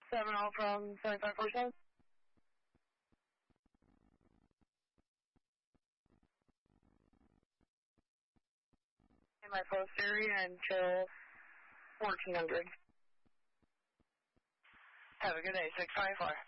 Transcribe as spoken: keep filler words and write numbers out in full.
seven all from seventy-five forty-seven. In my post area until fourteen hundred. Have a good day, six five four.